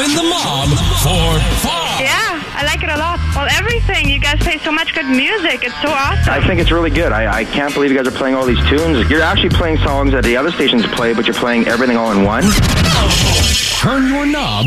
Join the mob for fun. Yeah, I like it a lot. Well, everything. You guys play so much good music. It's so awesome. I think it's really good. I can't believe you guys are playing all these tunes. You're actually playing songs that the other stations play, but you're playing everything all in one. Turn your knob